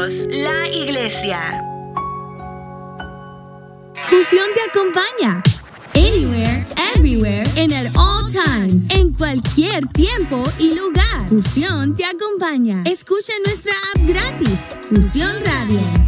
Unidos, la iglesia. Fusión te acompaña. Anywhere, everywhere, and at all times. En cualquier tiempo y lugar. Fusión te acompaña. Escucha nuestra app gratis. Fusión Radio.